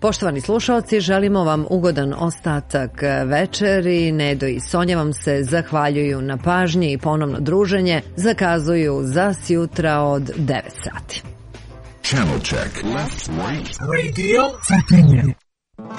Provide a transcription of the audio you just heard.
Poštovani slušaoci, želimo vam ugodan ostatak večeri. Nedo i Sonja vam se zahvaljuju na pažnji i ponovno druženje zakazuju za sjutra od 9 sati. Channel check. Left, right. Radio Cetinje.